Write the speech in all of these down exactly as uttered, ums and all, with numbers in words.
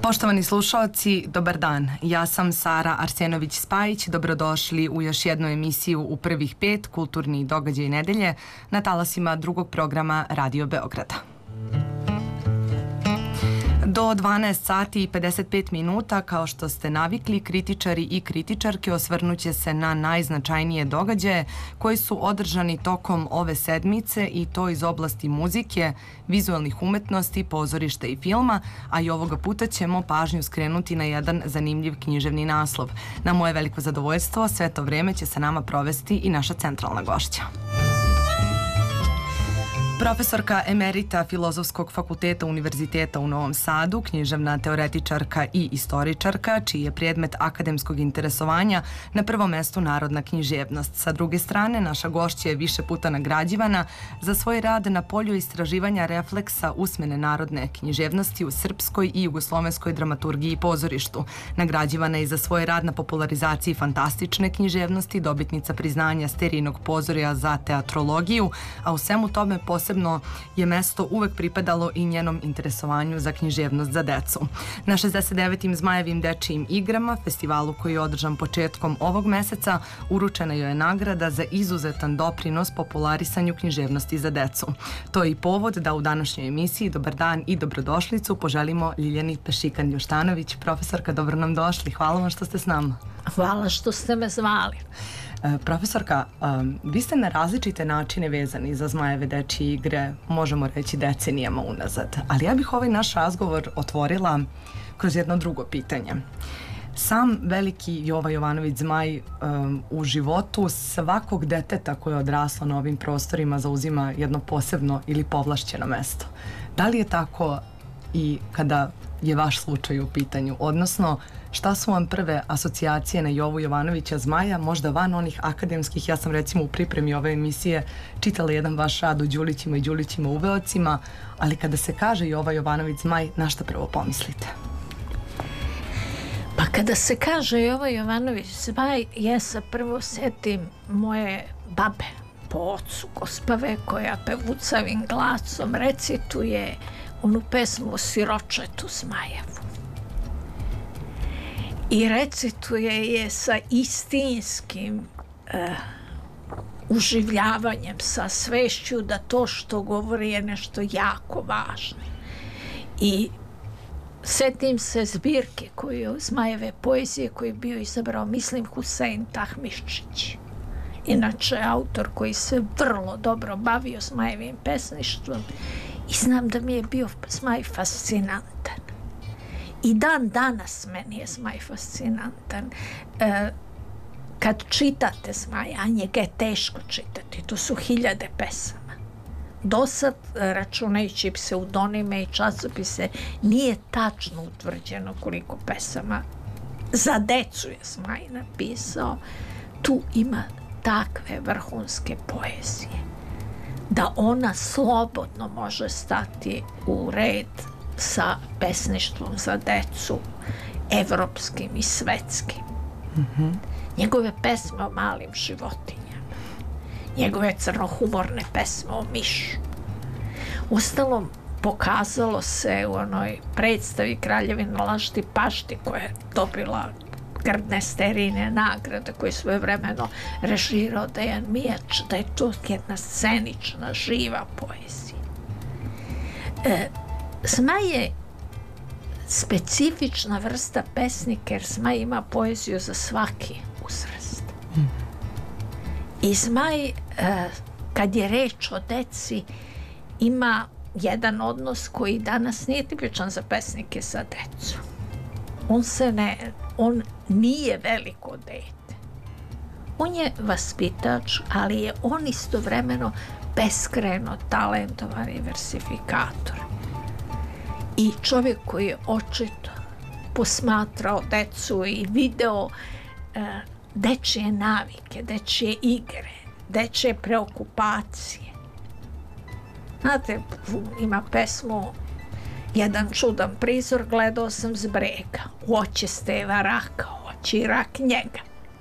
Poštovani slušaoci, dobar dan. Ja sam Sara Arsenović-Spajić. Dobrodošli u još jednu emisiju u prvih pet kulturni događaj nedelje na talasima drugog programa Radio Beograda. Do dvanaest sati i pedeset pet minuta, kao što ste navikli, kritičari i kritičarke osvrnuće se na najznačajnije događaje koji su održani tokom ove sedmice i to iz oblasti muzike, vizualnih umetnosti, pozorišta i filma, a i ovoga puta ćemo pažnju skrenuti na jedan zanimljiv književni naslov. Na moje veliko zadovoljstvo, sve to vreme će sa nama provesti i naša centralna gošća. Profesorka emerita Filozofskog fakulteta Univerziteta u Novom Sadu, književna teoretičarka i istoričarka, čiji je predmet akademskog interesovanja na prvom mestu narodna književnost. Sa druge strane, naša gošća je više puta nagrađivana za svoj rad na polju istraživanja refleksa usmene narodne književnosti u srpskoj i jugoslovenskoj dramaturgiji i pozorištu. Nagrađivana je i za svoj rad na popularizaciji fantastične književnosti, dobitnica priznanja Sterijinog pozorja za teatrologiju, a u svemu tome posebno je mesto uvek pripadalo i njenom interesovanju za književnost za decu. Na šezdeset devetim Zmajevim dečijim igrama, festivalu koji je održan početkom ovog meseca, uručena joj je nagrada za izuzetan doprinos popularisanju književnosti za decu. To je i povod da u današnjoj emisiji Dobar dan i dobrodošlicu poželimo Ljiljani Pešikan-Ljuštanović. Profesorka, dobro nam došli. Hvala vam što ste s nama. Hvala što ste me zvali. Profesorka, vi ste na različite načine vezani za Zmajeve dečije igre, možemo reći decenijama unazad, ali ja bih ovaj naš razgovor otvorila kroz jedno drugo pitanje. Sam veliki Jova Jovanović Zmaj um, u životu svakog deteta koje je odraslo na ovim prostorima zauzima jedno posebno ili povlašćeno mesto. Da li je tako i kada je vaš slučaj u pitanju? Odnosno, šta su vam prve asocijacije na Jovu Jovanovića Zmaja, možda van onih akademskih? Ja sam recimo u pripremi ove emisije čitala jedan vaš rad o Đulićima i Đulićima uveocima, ali kada se kaže Jova Jovanović Zmaj, na šta prvo pomislite? Pa kada se kaže Jova Jovanović Zmaj, ja se prvo setim moje babe po ocu Gospave, koja pevucavim glasom recituje onu pesmu o siročetu Zmajevu. I recituje je sa istinskim uh, uživljavanjem, sa svešću da to što govori je nešto jako važno. I setim se zbirke koju, Zmajeve poezije koju je bio izabrao, mislim, Husein Tahmiščić. Inače, autor koji se vrlo dobro bavio Zmajevim pesništvom. I znam da mi je bio Zmaj fascinantan. I dan danas meni je Zmaj fascinantan. E, kad čitate Zmaja, a njega je teško čitati, to su hiljade pesama. Dosad, računajući pseudonime i časopise, nije tačno utvrđeno koliko pesama za decu je Zmaj napisao. Tu ima takve vrhunske poezije da ona slobodno može stati u red sa pesništvom za decu, evropskim i svetskim. Mm-hmm. Njegove pesme o malim životinjama, njegove crnohumorne pesme o mišu. Ustalom, pokazalo se u onoj predstavi Kraljevina lažti pašti, koja je dobila grdne Sterijine nagrade, koje je svojevremeno režirao Dejan Mijač, da je to jedna scenična, živa poezija. E, Zmaj je specifična vrsta pesnika, jer Zmaj ima poeziju za svaki uzrast. Mm. I Zmaj, e, kad je reč o deci, ima jedan odnos koji danas nije tipičan za pesnike sa decom. On se ne, on nije veliko dete. On je vaspitač, ali je on istovremeno beskrajno talentovani versifikator. I čovjek koji je očito posmatrao decu i video e, dečije navike, dečije igre, dečije preokupacije. Znate, ima pesmu Jedan čudan prizor, gledao sam s brega, u oči Steva raka, oči i rak njega.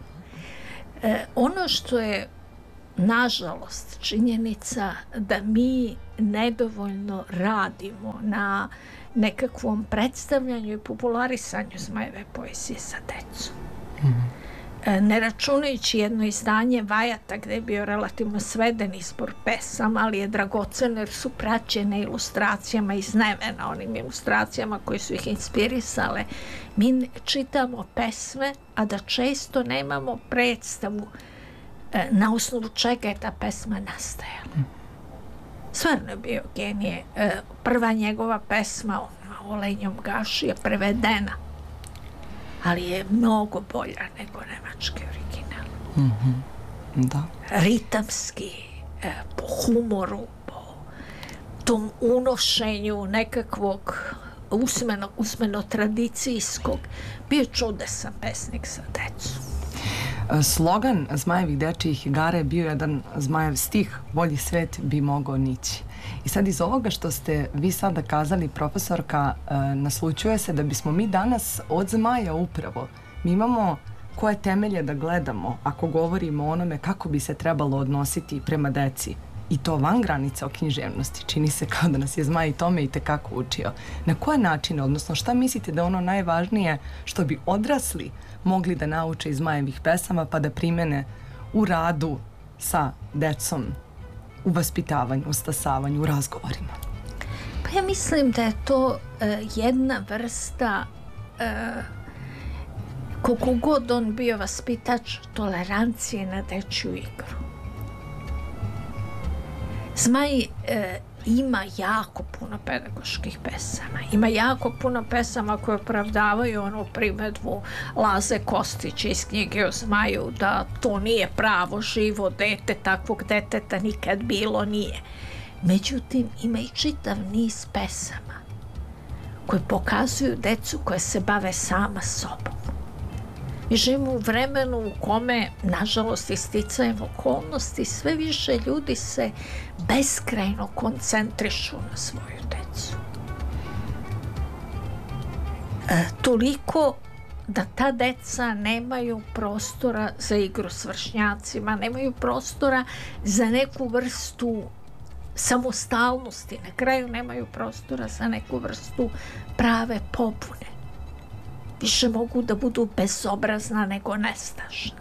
E, ono što je nažalost činjenica da mi nedovoljno radimo na nekakvom predstavljanju i popularisanju Zmajeve poezije za decu. Mm-hmm. Ne računajući jedno izdanje Vajata gdje je bio relativno sveden izbor pesama, ali je dragocen jer su praćene ilustracijama iz Nevena, onim ilustracijama koje su ih inspirisale. Mi čitamo pesme, a da često nemamo predstavu na osnovu čega je ta pesma nastajala. Stvarno je bio genije. Prva njegova pesma o Lenjom gaši je prevedena, ali je mnogo bolja nego nemački original. Mm-hmm. Da. Ritamski, po humoru, po tom unošenju nekakvog usmeno, usmeno-tradicijskog, bio čudesan pesnik za decu. Slogan Zmajevih dečijih igara je bio jedan Zmajev stih, bolji svet bi mogao nići. I sad iz ovoga što ste vi sada kazali, profesorka, naslućuje se da bismo mi danas od Zmaja upravo, mi imamo koje temelje da gledamo ako govorimo o onome kako bi se trebalo odnositi prema deci. I to van granica o književnosti. Čini se kao da nas je Zmaj i tome i tekako učio. Na koje načine, odnosno šta mislite da je ono najvažnije što bi odrasli mogli da nauče iz Zmajevih pesama pa da primene u radu sa decom, u vaspitavanju, u stasavanju, u razgovorima? Pa ja mislim da je to uh, jedna vrsta, uh, koliko god on bio vaspitač, tolerancije na dečju igru. Zmaj uh, ima jako puno pedagoških pesama. Ima jako puno pesama koje opravdavaju onu primedbu Laze Kostića iz knjige o Zmaju da to nije pravo živo dete, takvog deteta nikad bilo nije. Međutim, ima i čitav niz pesama koje pokazuju decu koje se bave sama sobom. Mi živimo u vremenu u kome, nažalost, isticajem okolnosti, sve više ljudi se beskrajno koncentrišu na svoju decu. E, toliko da ta deca nemaju prostora za igru s vršnjacima, nemaju prostora za neku vrstu samostalnosti, na kraju nemaju prostora za neku vrstu prave popune. Više mogu da budu bezobrazna nego nestašna.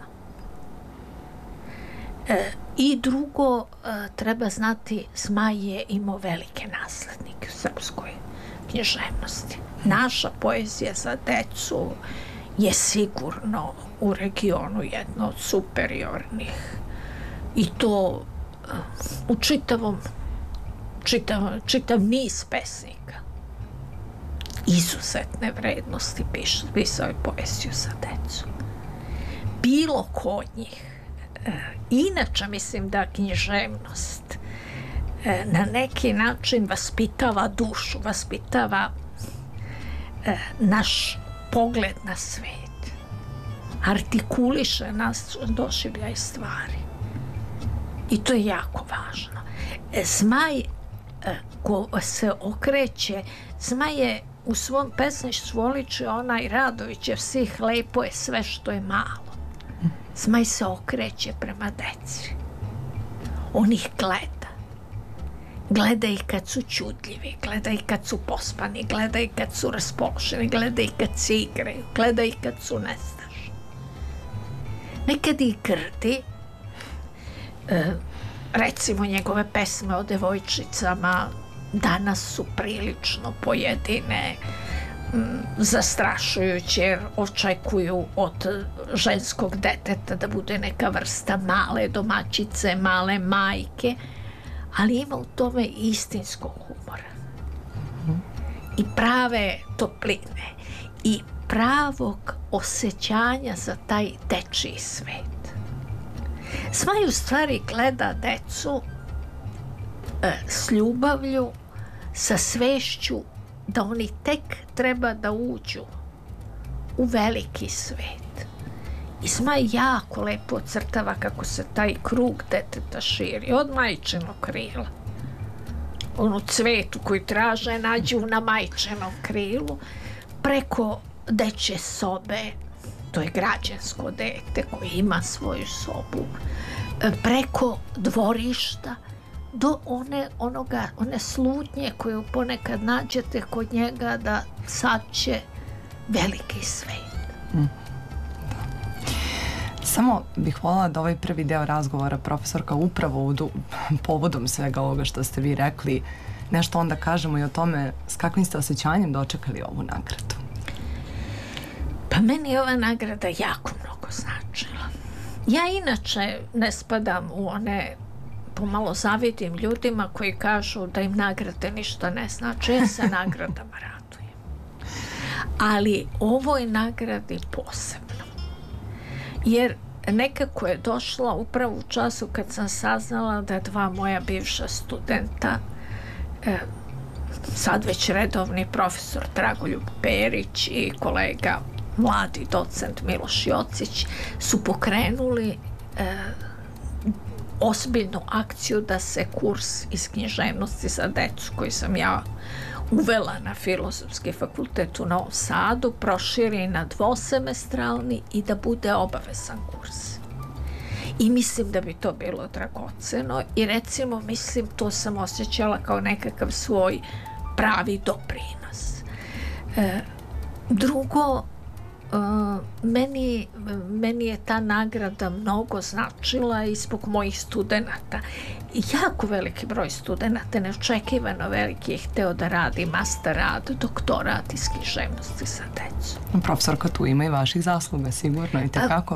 E, I drugo, e, treba znati, Zmaj je imao velike naslednike u srpskoj književnosti. Naša poezija za decu je sigurno u regionu jedna od superiornih. I to e, u čitavom, čitav, čitav niz pesnika. Izuzetne vrednosti pisao je poeziju za decu. Bilo ko od njih. E, inače mislim da književnost e, na neki način vaspitava dušu, vaspitava e, naš pogled na svet. Artikuliše nas doživljaj stvari. I to je jako važno. E, Zmaj e, ko se okreće, Zmaj je u svom pesništvu oliči onaj Radovićev stih lepo je sve što je malo. Zmaj se okreće prema deci. On ih gleda. Gleda i kad su čudljivi, gleda i kad su pospani, gleda i kad su raspoloženi, gleda i kad se igraju, gleda i kad su nestašni. Nekad ih grdi, e, recimo njegove pesme o devojčicama danas su prilično pojedine, m, zastrašujuće jer očekuju od ženskog deteta da bude neka vrsta male domaćice, male majke, ali ima u tome istinskog humora. I prave topline i pravog osjećanja za taj dečiji svet. Zmaj u stvari gleda decu e, s ljubavlju, sa svešću da oni tek treba da uđu u veliki svet. I Zmaj jako lepo ocrtava kako se taj krug deteta širi od majčinog krila. Onu cvetu koju traže nađu na majčinom krilu, preko dečje sobe, to je građansko dete koje ima svoju sobu, preko dvorišta do one, onoga, one slutnje koju ponekad nađete kod njega da sad će veliki svet. Mm. Samo bih voljela da ovaj prvi deo razgovora, profesorka, upravo u povodom svega ovoga što ste vi rekli, nešto onda kažemo i o tome s kakvim ste osjećanjem dočekali ovu nagradu. Pa meni je ova nagrada jako mnogo značila. Ja inače ne spadam u one, pomalo zavidim ljudima koji kažu da im nagrade ništa ne znači. Ja se nagradama radujem. Ali ovoj nagradi posebno. Jer nekako je došla upravo u času kad sam saznala da dva moja bivša studenta, eh, sad već redovni profesor Dragoljub Perić i kolega mladi docent Miloš Jocić, su pokrenuli eh, ozbiljnu akciju da se kurs iz književnosti za decu koji sam ja uvela na Filozofski fakultet u Novom Sadu proširi na dvosemestralni i da bude obavezan kurs. I mislim da bi to bilo dragoceno i recimo mislim to sam osjećala kao nekakav svoj pravi doprinos. E, drugo, Uh, meni, meni je ta nagrada mnogo značila i zbog mojih studenata. Jako veliki broj studenata, neočekivano veliki, je hteo da radi master rad, doktorat iz književnosti za decu. Profesorka, tu ima i vaših zasluga, sigurno, i tekako.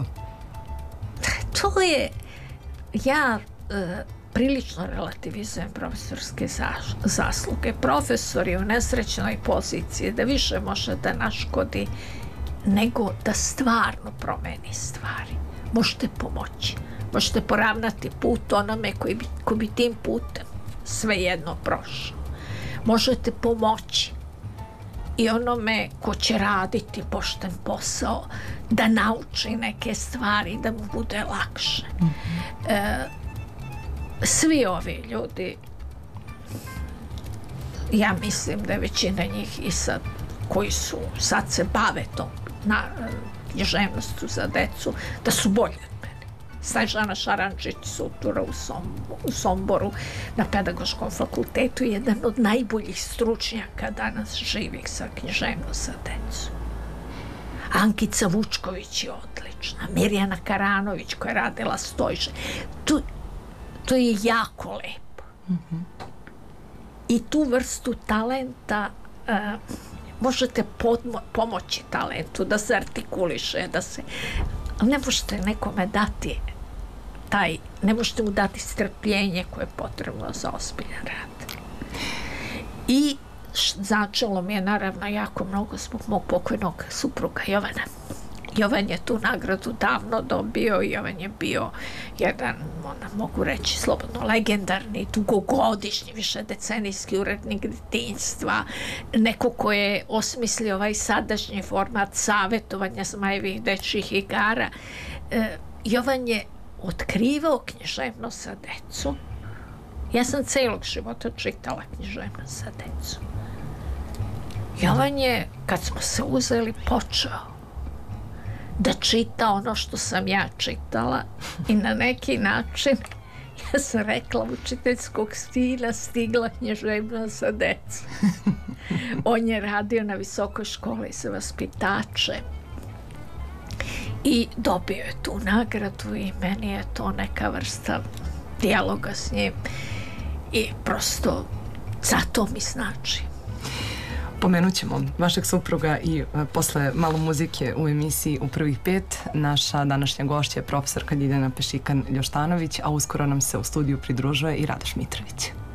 To je, ja uh, prilično relativizujem profesorske zasluge. Profesor je u nesrećnoj poziciji da više može da naškodi nego da stvarno promeni stvari. Možete pomoći. Možete poravnati put onome koji bi, koji bi tim putem svejedno prošao. Možete pomoći i onome ko će raditi pošten posao da nauči neke stvari, da mu bude lakše. Mm-hmm. E, svi ovi ljudi, ja mislim da je većina njih i sad koji su, sad se bave tom na književnosti za decu, da su bolji od mene. Snežana Šarančić sutura u, Som, u Somboru na Pedagoškom fakultetu, jedan od najboljih stručnjaka danas živih sa književnost za decu. Ankica Vučković je odlična, Mirjana Karanović koja je radila Stojže. To, to je jako lepo. Mm-hmm. I tu vrstu talenta uh, možete podmo- pomoći talentu da se artikuliše, da se... Ne možete nekome dati taj... Ne možete mu dati strpljenje koje je potrebno za ozbiljan rad. I značilo mi je naravno jako mnogo zbog mog pokojnog supruga Jovana. Jovan je tu nagradu davno dobio i Jovan je bio jedan, ona, mogu reći slobodno, legendarni, dugogodišnji, višedecenijski urednik detinjstva, neko ko je osmislio ovaj sadašnji format savjetovanja Zmajevih dečjih igara. E, Jovan je otkrivao književnost za decu. Ja sam celog života čitala književnost za decu. Jovan je, kad smo se uzeli, počeo da čita ono što sam ja čitala i na neki način, ja sam rekla, učiteljskog stila stigla književnost za decu. On je radio na visokoj školi za vaspitače i dobio je tu nagradu i meni je to neka vrsta dijaloga s njim i prosto zato mi znači. Pomenut ćemo vašeg supruga i uh, posle malo muzike u emisiji U prvih pet. Naša današnja gošća je profesorka Ljiljana Pešikan-Ljoštanović, a uskoro nam se u studiju pridružuje i Radoš Mitrović.